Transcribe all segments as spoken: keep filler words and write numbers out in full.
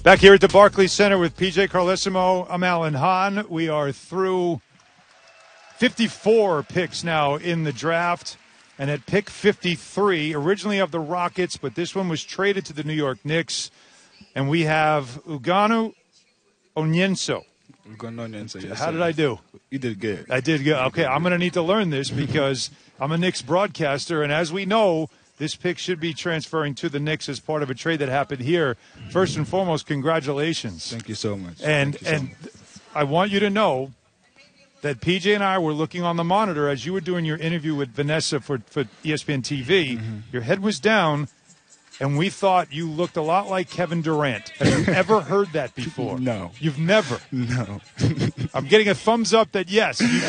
Back here at the Barclays Center with P J Carlesimo, I'm Alan Hahn. We are through fifty-four picks now in the draft. And at pick fifty-three, originally of the Rockets, but this one was traded to the New York Knicks. And we have Ugonna Onyenso. Ugonna Onyenso, yes. How sir. did I do? You did good. I did good. Okay, I'm going to need to learn this because I'm a Knicks broadcaster. And as we know, this pick should be transferring to the Knicks as part of a trade that happened here. First and foremost, congratulations. Thank you so much. And so and much. I want you to know that P J and I were looking on the monitor as you were doing your interview with Vanessa for, for E S P N T V. Mm-hmm. Your head was down, and we thought you looked a lot like Kevin Durant. Have you ever heard that before? No. You've never? No. I'm getting a thumbs up that yes, you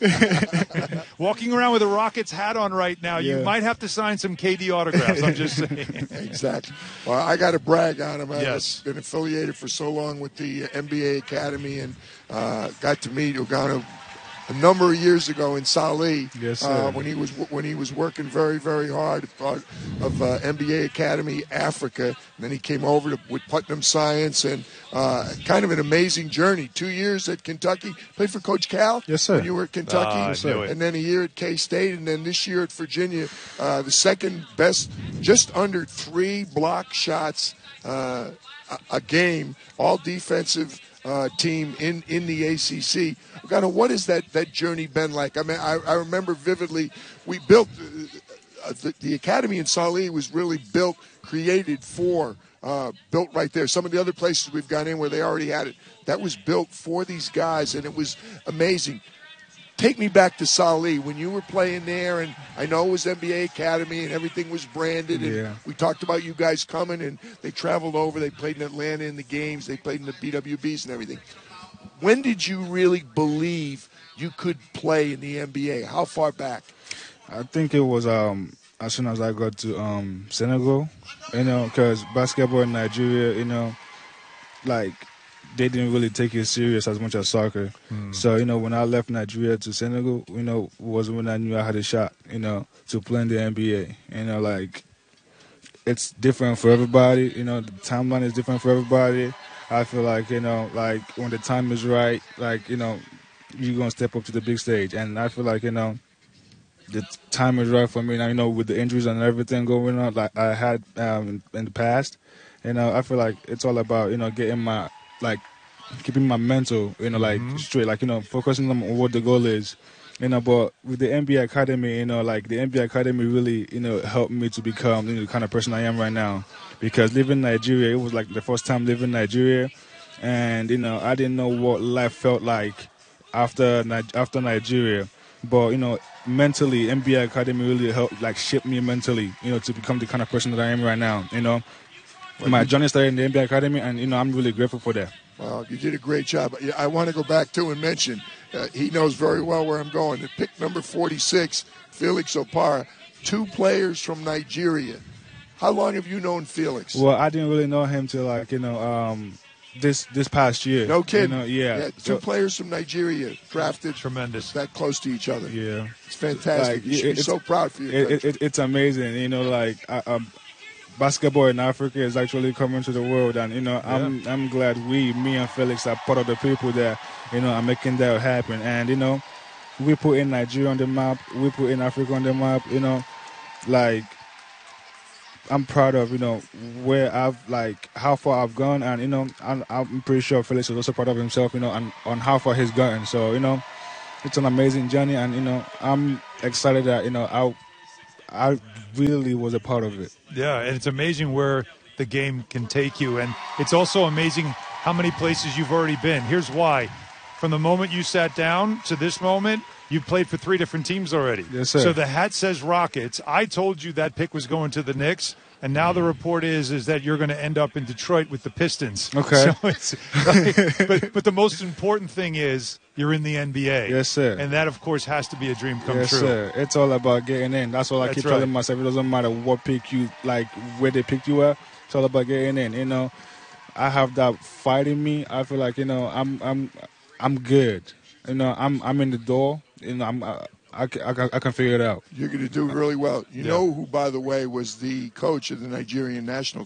do. Walking around with a Rockets hat on right now, yeah. you might have to sign some K D autographs. I'm just saying. Exactly. Well, I got to brag on him. I've yes. been affiliated for so long with the N B A Academy and uh, got to meet Ugonna a number of years ago in Salih, yes, sir. Uh, when he was when he was working very very hard, part of uh, N B A Academy Africa. And then he came over to, with Putnam Science, and uh, kind of an amazing journey. Two years at Kentucky, played for Coach Cal. Yes, sir. When you were at Kentucky, uh, yes, sir. And then a year at K-State, and then this year at Virginia, uh, the second best, just under three block shots uh, a, a game, all defensive. Uh, team in, in the A C C. Kind of what has that, that journey been like? I mean, I, I remember vividly we built uh, the, the academy in Salih was really built, created for, uh, built right there. Some of the other places we've gone in where they already had it, that was built for these guys, and it was amazing. Take me back to Salih when you were playing there, and I know it was N B A Academy and everything was branded. And yeah. we talked about you guys coming, and they traveled over. They played in Atlanta in the games. They played in the B W Bs and everything. When did you really believe you could play in the N B A? How far back? I think it was um, as soon as I got to um, Senegal, you know, because basketball in Nigeria, you know, like, they didn't really take it serious as much as soccer. Mm. So, you know, when I left Nigeria to Senegal, you know, was when I knew I had a shot, you know, to play in the N B A. You know, like, it's different for everybody. You know, the timeline is different for everybody. I feel like, you know, like, when the time is right, like, you know, you're going to step up to the big stage. And I feel like, you know, the time is right for me now, you know, with the injuries and everything going on, like I had um, in the past. You know, I feel like it's all about, you know, getting my, like, keeping my mental, you know, like, mm-hmm. straight, like, you know, focusing on what the goal is, you know, but with the N B A Academy, you know, like, the N B A Academy really, you know, helped me to become, you know, the kind of person I am right now, because living in Nigeria, it was, like, the first time living in Nigeria, and, you know, I didn't know what life felt like after after Nigeria, but, you know, mentally, N B A Academy really helped, like, shape me mentally, you know, to become the kind of person that I am right now, you know. My journey started in the N B A Academy, and, you know, I'm really grateful for that. Well, you did a great job. I want to go back, too, and mention, uh, he knows very well where I'm going. At pick number forty-six, Felix Opara, two players from Nigeria. How long have you known Felix? Well, I didn't really know him till, like, you know, um, this this past year. No kidding. You know, yeah. yeah. Two so, players from Nigeria drafted tremendous, that close to each other. Yeah. It's fantastic. Like, you should it, be so proud for you. It, it, it's amazing. You know, like, I, um, basketball in Africa is actually coming to the world, and, you know, yeah. I'm I'm glad we, me and Felix, are part of the people that, you know, are making that happen. And, you know, we put in Nigeria on the map, we put in Africa on the map, you know, like, I'm proud of, you know, where I've, like, how far I've gone, and, you know, I'm, I'm pretty sure Felix is also proud of himself, you know, and on how far he's gotten. So, you know, it's an amazing journey, and, you know, I'm excited that, you know, I I really was a part of it. Yeah, and it's amazing where the game can take you, and it's also amazing how many places you've already been. Here's why. From the moment you sat down to this moment, you've played for three different teams already. Yes, sir. So the hat says Rockets. I told you that pick was going to the Knicks, and now the report is is that you're going to end up in Detroit with the Pistons. Okay. So it's, right? but, but the most important thing is you're in the N B A. Yes, sir. And that, of course, has to be a dream come yes, true. Yes, sir. It's all about getting in. That's all I That's keep right. telling myself. It doesn't matter what pick you, like, where they picked you at. It's all about getting in. You know, I have that fight in me. I feel like, you know, I'm I'm I'm good. You know, I'm I'm in the door. You know, I'm I, I, I, I can figure it out. You're going to do really well. You yeah. know who, by the way, was the coach of the Nigerian national team?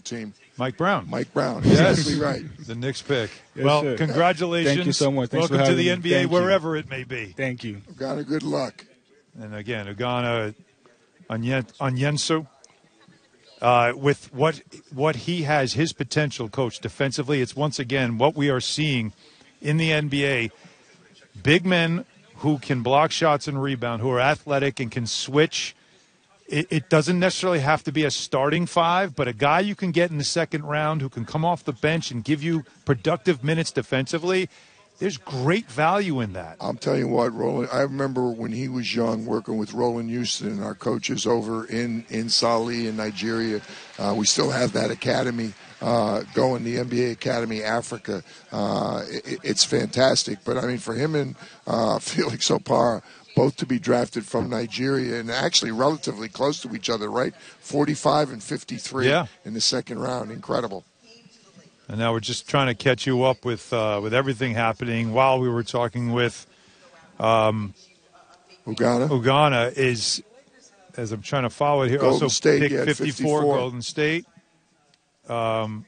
Mike Brown. Mike Brown. Yes. Exactly right. The Knicks pick. Yes, well, sir. congratulations. Thank you so much. Thanks Welcome for to the having N me. B A, Thank you. wherever it may be. Thank you. Ghana, good luck. And again, Ugana Onyenso, uh, with what what he has, his potential, coach, defensively, it's once again what we are seeing in the N B A. Big men who can block shots and rebound, who are athletic and can switch. It, it doesn't necessarily have to be a starting five, but a guy you can get in the second round who can come off the bench and give you productive minutes defensively. There's great value in that. I'm telling you what, Roland, I remember when he was young working with Roland Houston and our coaches over in, in Sali in Nigeria. Uh, we still have that academy uh, going, the N B A Academy Africa. Uh, it, it's fantastic. But, I mean, for him and uh, Felix Opara, both to be drafted from Nigeria and actually relatively close to each other, right? forty-five and fifty-three yeah. in the second round. Incredible. And now we're just trying to catch you up with uh, with everything happening while we were talking with um, Ugana. Ugana is, as I'm trying to follow it here, Golden also State, pick yeah, fifty-four, fifty-four. Golden State. Um,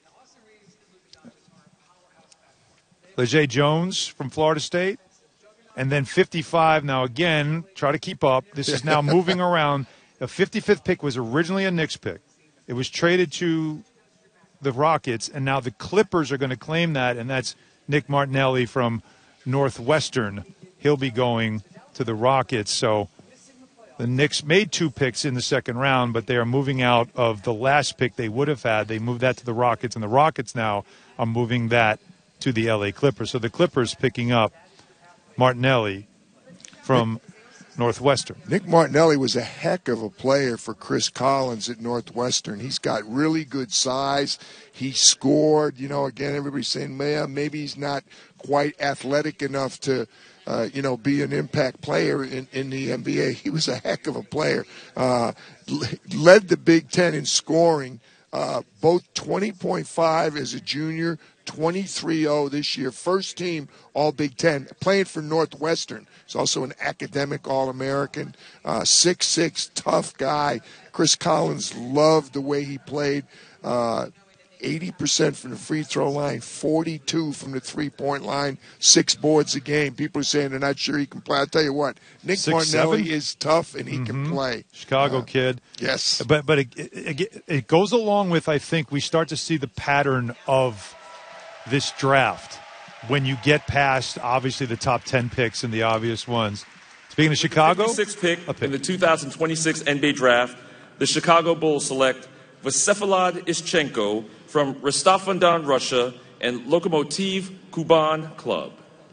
Leger Jones from Florida State. And then fifty-five, now again, try to keep up. This is now moving around. The fifty-fifth pick was originally a Knicks pick. It was traded to the Rockets, and now the Clippers are going to claim that, and that's Nick Martinelli from Northwestern. He'll be going to the Rockets. So the Knicks made two picks in the second round, but they are moving out of the last pick they would have had. They moved that to the Rockets, and the Rockets now are moving that to the L A Clippers. So the Clippers picking up Martinelli from Northwestern. Nick Martinelli was a heck of a player for Chris Collins at Northwestern. He's got really good size. He scored. You know, again, everybody's saying, man, maybe he's not quite athletic enough to, uh, you know, be an impact player in, in the N B A. He was a heck of a player. Uh, led the Big Ten in scoring, uh, both twenty point five as a junior, twenty-three oh this year. First team All Big Ten, playing for Northwestern. He's also an academic All-American, uh, six six, tough guy. Chris Collins loved the way he played. Uh, eighty percent from the free throw line, forty-two from the three-point line, six boards a game. People are saying they're not sure he can play. I'll tell you what, Nick Six, Martinelli seven? is tough, and he Mhm. can play. Chicago Uh, kid. Yes. But but it, it, it goes along with, I think, we start to see the pattern of this draft when you get past, obviously, the top ten picks and the obvious ones. Speaking of Chicago, fifty-sixth pick, a pick in the two thousand twenty-six N B A Draft, the Chicago Bulls select Vsefalad Ischenko from Rostov-on-Don, Russia, and Lokomotiv Kuban Club.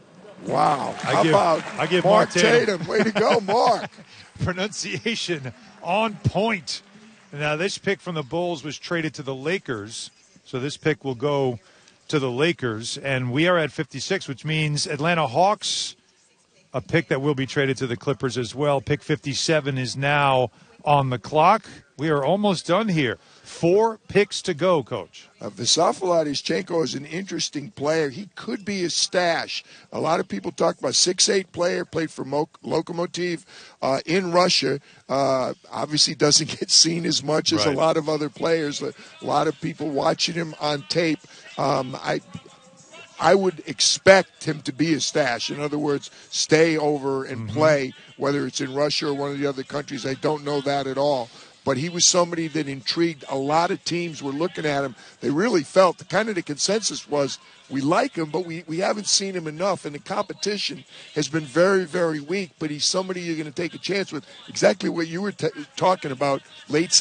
Wow. I How give- about I give Mark Mark Tatum. Tatum? Way to go, Mark. pronunciation on point. Now, this pick from the Bulls was traded to the Lakers, so this pick will go to the Lakers, and we are at fifty-six, which means Atlanta Hawks, a pick that will be traded to the Clippers as well. Pick fifty-seven is now on the clock. We are almost done here. Four picks to go, Coach. Uh, Vsefalad Ischenko is an interesting player. He could be a stash. A lot of people talk about six eight player, played for Mo- Lokomotiv uh, in Russia. Uh, obviously doesn't get seen as much as Right. a lot of other players. A lot of people watching him on tape. Um, I I would expect him to be a stash. In other words, stay over and Mm-hmm. play, whether it's in Russia or one of the other countries. I don't know that at all. But he was somebody that intrigued. A lot of teams were looking at him. They really felt the kind of the consensus was we like him, but we, we haven't seen him enough. And the competition has been very, very weak. But he's somebody you're going to take a chance with. Exactly what you were t- talking about, late